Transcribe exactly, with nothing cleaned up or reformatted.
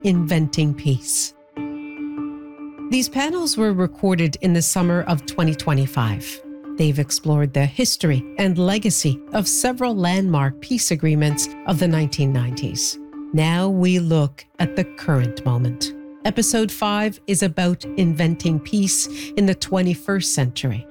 Inventing Peace. These panels were recorded in the summer of twenty twenty-five. They've explored the history and legacy of several landmark peace agreements of the nineteen nineties. Now we look at the current moment. Episode five is about inventing peace in the twenty-first century.